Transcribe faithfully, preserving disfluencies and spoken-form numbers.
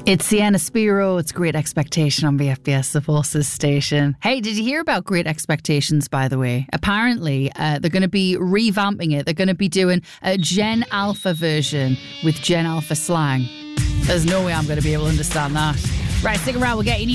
It's Sienna Spiro. It's Great Expectation on B F B S, the Forces station. Hey, did you hear about Great Expectations, by the way? Apparently, uh, they're going to be revamping it. They're going to be doing a Gen Alpha version with Gen Alpha slang. There's no way I'm going to be able to understand that. Right, stick around. We'll get you